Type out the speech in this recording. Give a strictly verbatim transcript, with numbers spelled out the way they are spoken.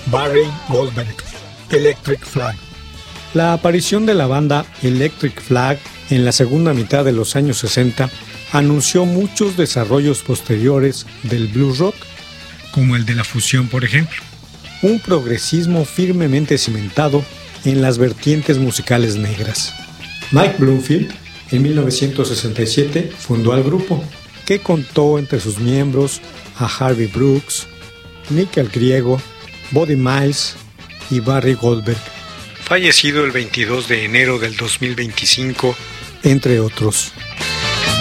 Barry Goldberg, Electric Flag. La aparición de la banda Electric Flag en la segunda mitad de los años sesenta anunció muchos desarrollos posteriores del blues rock, como el de la fusión, por ejemplo. Un progresismo firmemente cimentado en las vertientes musicales negras. Mike Bloomfield, en mil novecientos sesenta y siete, fundó al grupo, que contó entre sus miembros a Harvey Brooks, Nick el Griego, Buddy Miles y Barry Goldberg, fallecido el veintidós de enero del dos mil veinticinco, entre otros.